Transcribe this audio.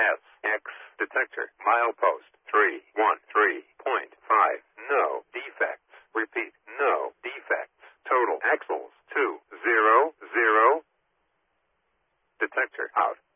SX detector. Milepost 313.5. No defects. Repeat, no defects. Total axles 200. Detector out.